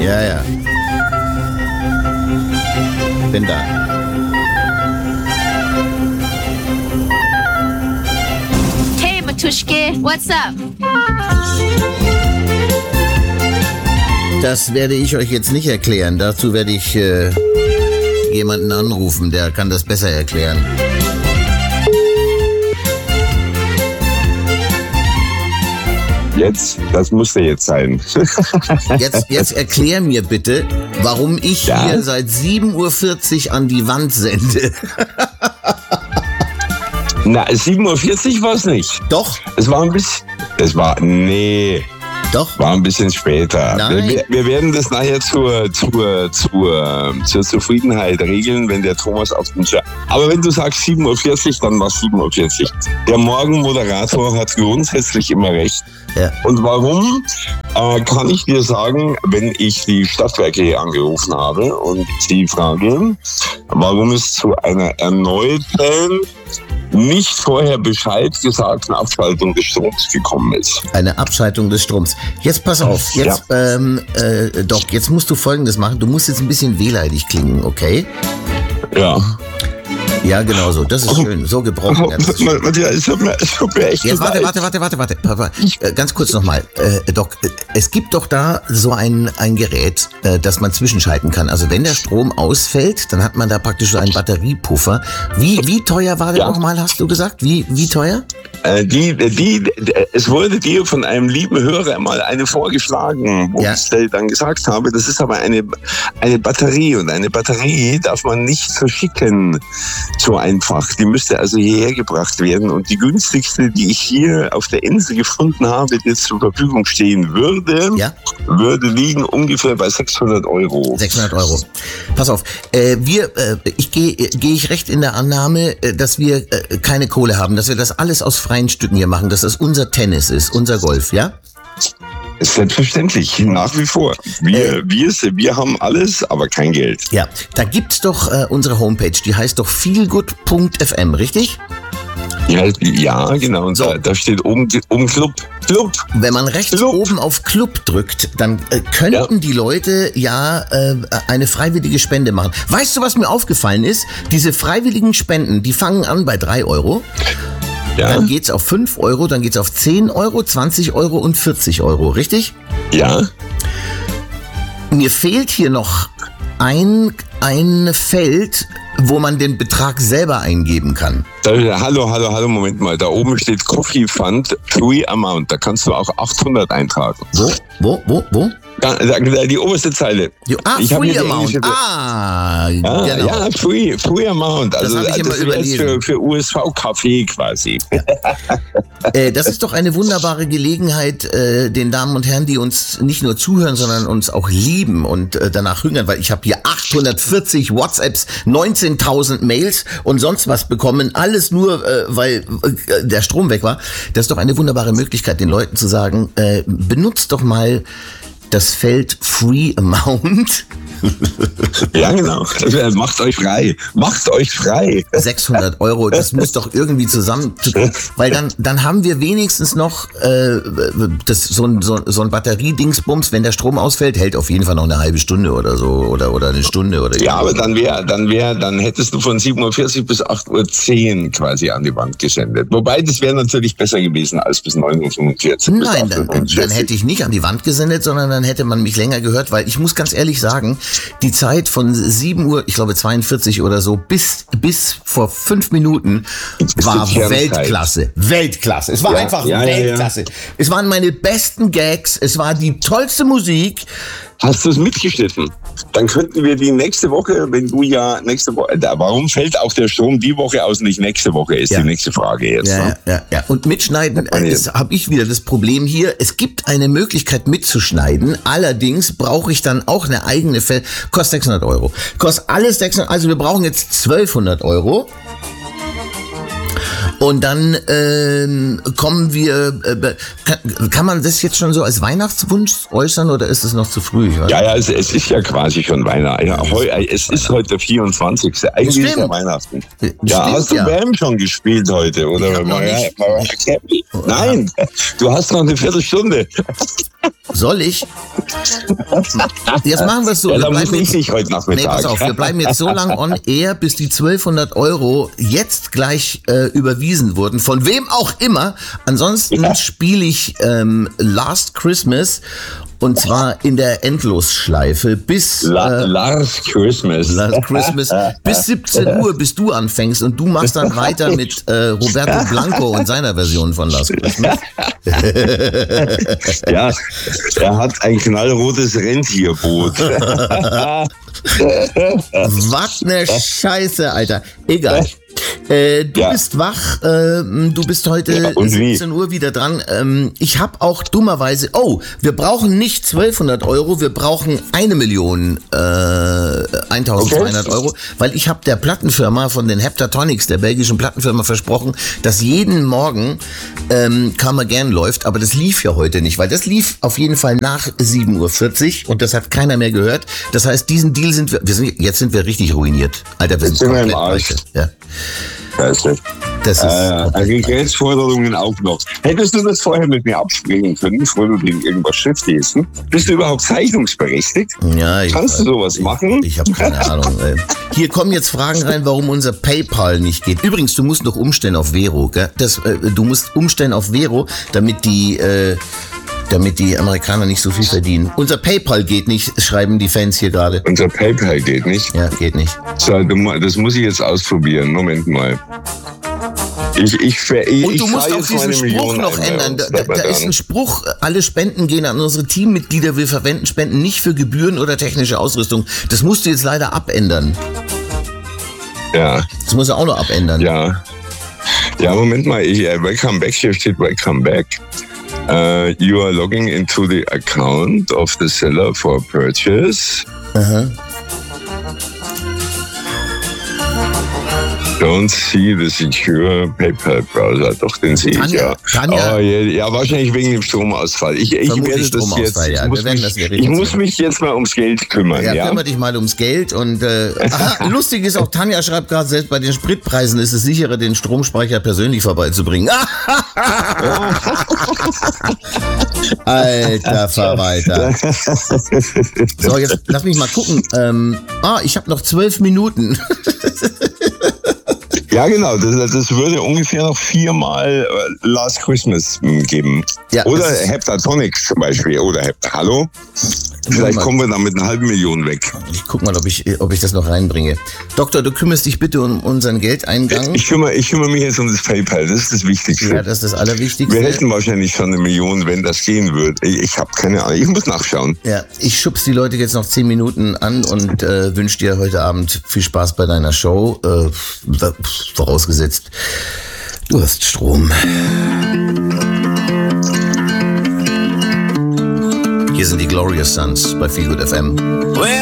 Ja. Bin da. Hey, Matuschke, what's up? Das werde ich euch jetzt nicht erklären. Dazu werde ich jemanden anrufen, der kann das besser erklären. Jetzt, das musste jetzt sein. Jetzt erklär mir bitte, warum ich hier seit 7:40 Uhr an die Wand sende. Na, 7:40 Uhr war es nicht. Doch. Es war ein bisschen, Doch. War ein bisschen später. Nein. Wir werden das nachher zur Zufriedenheit regeln, wenn der Thomas auf dem Chat. Aber wenn du sagst 7:40 Uhr, dann war es 7:40 Uhr. Der Morgenmoderator hat grundsätzlich immer recht. Ja. Und warum, kann ich dir sagen, wenn ich die Stadtwerke angerufen habe und sie frage, warum es zu einer erneuten, nicht vorher Bescheid gesagten Abschaltung des Stroms gekommen ist. Eine Abschaltung des Stroms. Jetzt pass auf, jetzt, Doc, jetzt musst du Folgendes machen. Du musst jetzt ein bisschen wehleidig klingen, okay? Ja. Ja, genau so. Das ist schön. So gebrochen. Es tut mir echt Jetzt leid. warte. Papa, ganz kurz nochmal. Doc, es gibt doch da so ein Gerät, das man zwischenschalten kann. Also wenn der Strom ausfällt, dann hat man da praktisch so einen Batteriepuffer. Wie teuer war der nochmal, hast du gesagt? Wie teuer? Es wurde dir von einem lieben Hörer mal eine vorgeschlagen, wo ich dann gesagt habe, das ist aber eine Batterie und eine Batterie darf man nicht verschicken so einfach. Die müsste also hierher gebracht werden und die günstigste, die ich hier auf der Insel gefunden habe, die jetzt zur Verfügung stehen würde, würde liegen ungefähr bei 600 Euro. 600 Euro. Pass auf, gehe ich recht in der Annahme, dass wir keine Kohle haben, dass wir das alles aus freien Stücken hier machen, dass das unser Tennis ist, unser Golf, ja? Selbstverständlich, nach wie vor. Wir haben alles, aber kein Geld. Ja, da gibt's doch unsere Homepage, die heißt doch feelgood.fm, richtig? Ja, genau. Und so. Da steht oben Club. Wenn man rechts oben auf Club drückt, dann könnten die Leute eine freiwillige Spende machen. Weißt du, was mir aufgefallen ist? Diese freiwilligen Spenden, die fangen an bei 3 Euro. Ja. Dann geht's auf 5 Euro, dann geht's auf 10 Euro, 20 Euro und 40 Euro, richtig? Ja. Mir fehlt hier noch ein Feld, wo man den Betrag selber eingeben kann. Hallo, Moment mal. Da oben steht Coffee Fund, Free Amount. Da kannst du auch 800 eintragen. Wo? Die oberste Zeile. Free Amount. Genau. Ja, free Amount. Also das ist für USV-Kaffee quasi. Das ist doch eine wunderbare Gelegenheit, den Damen und Herren, die uns nicht nur zuhören, sondern uns auch lieben und danach hungern, weil ich habe hier 840 WhatsApps, 19.000 Mails und sonst was bekommen. Alles nur, weil der Strom weg war. Das ist doch eine wunderbare Möglichkeit, den Leuten zu sagen, benutzt doch mal das Feld Free Amount. Ja, genau. Macht euch frei. 600 Euro, das muss doch irgendwie weil dann haben wir wenigstens noch so ein Batteriedingsbums, wenn der Strom ausfällt, hält auf jeden Fall noch eine halbe Stunde oder so oder eine Stunde oder ja, aber dann hättest du von 7:40 Uhr bis 8:10 Uhr quasi an die Wand gesendet. Wobei, das wäre natürlich besser gewesen als bis 9:45 Uhr. Nein, dann hätte ich nicht an die Wand gesendet, sondern dann hätte man mich länger gehört, weil ich muss ganz ehrlich sagen, die Zeit von 7 Uhr, ich glaube 42 oder so, bis vor 5 Minuten war Weltklasse. Es war einfach Weltklasse. Ja. Es waren meine besten Gags, es war die tollste Musik. Hast du es mitgeschnitten? Dann könnten wir die nächste Woche, wenn du warum fällt auch der Strom die Woche aus, nicht nächste Woche, ist die nächste Frage jetzt. Ja. Und mitschneiden, habe ich wieder das Problem hier. Es gibt eine Möglichkeit mitzuschneiden, allerdings brauche ich dann auch eine eigene kostet 600 Euro. Kostet alles 600, also wir brauchen jetzt 1200 Euro. Und dann kommen wir, kann man das jetzt schon so als Weihnachtswunsch äußern oder ist es noch zu früh? Ja, es ist ja quasi schon Weihnachten. Ja, es ist heute der 24. Eigentlich ist ja Weihnachten. Hast du Bam schon gespielt heute? Oder? Nein, du hast noch eine Viertelstunde. Soll ich? Jetzt machen wir es so. Ja, wir dann muss bleiben ich nicht heute Nachmittag. pass auf, wir bleiben jetzt so lange on air, bis die 1200 € jetzt gleich überwiesen wurden. Von wem auch immer. Ansonsten spiele ich Last Christmas. Und zwar in der Endlosschleife bis Last Christmas. Bis 17 Uhr, bis du anfängst und du machst dann weiter mit Roberto Blanco und seiner Version von Last Christmas. Ja, er hat ein knallrotes Rentierboot. Was ne Scheiße, Alter. Egal. Du bist wach, du bist heute 17 Uhr wieder dran. Ich habe auch dummerweise, wir brauchen nicht 1200 €, wir brauchen 1.200 €, weil ich habe der Plattenfirma von den Heptatonics, der belgischen Plattenfirma, versprochen, dass jeden Morgen Come Again läuft, aber das lief ja heute nicht, weil das lief auf jeden Fall nach 7:40 Uhr und das hat keiner mehr gehört. Das heißt, diesen Deal jetzt sind wir richtig ruiniert. Alter, wir sind komplett im Arsch. Ja. Das ist Regretsforderungen auch noch. Hättest du das vorher mit mir absprechen können, bevor du dir irgendwas schriftliest? Bist du überhaupt zeichnungsberechtigt? Ja, Kannst du sowas machen? Ich habe keine Ahnung. Hier kommen jetzt Fragen rein, warum unser PayPal nicht geht. Übrigens, du musst noch umstellen auf Vero. Gell? Du musst umstellen auf Vero, damit die Amerikaner nicht so viel verdienen. Unser PayPal geht nicht, schreiben die Fans hier gerade. Unser PayPal geht nicht? Ja, geht nicht. So, das muss ich jetzt ausprobieren. Moment mal. Und du musst auch diesen Spruch noch ändern. Da ist ein Spruch, alle Spenden gehen an unsere Teammitglieder. Wir verwenden Spenden nicht für Gebühren oder technische Ausrüstung. Das musst du jetzt leider abändern. Ja. Das musst du auch noch abändern. Ja, Moment mal. Welcome back, hier steht Welcome back. You are logging into the account of the seller for purchase. Aha. Don't see the secure PayPal-Browser. Doch, den sehe ich, ja. Tanja, ja, wahrscheinlich wegen dem Stromausfall. Ich werde das jetzt. Ich muss mich jetzt mal ums Geld kümmern. Ja, kümmere dich mal ums Geld. Und lustig ist auch, Tanja schreibt gerade, selbst bei den Spritpreisen ist es sicherer, den Stromspeicher persönlich vorbeizubringen. Alter Verwalter. So, jetzt lass mich mal gucken. Ich habe noch 12 Minuten. Ja, genau. Das würde ungefähr noch 4-mal Last Christmas geben. Ja, oder Heptatonics zum Beispiel. Oder Hallo? Vielleicht kommen wir da mit 500.000 weg. Ich guck mal, ob ich das noch reinbringe. Doktor, du kümmerst dich bitte um unseren Geldeingang. Ich kümmere mich jetzt um das PayPal. Das ist das Wichtigste. Ja, das ist das Allerwichtigste. Wir hätten wahrscheinlich schon 1 Million, wenn das gehen würde. Ich habe keine Ahnung. Ich muss nachschauen. Ja, ich schubs die Leute jetzt noch 10 Minuten an und wünsche dir heute Abend viel Spaß bei deiner Show. Vorausgesetzt, du hast Strom. Hier sind die Glorious Sons bei Feelgood FM.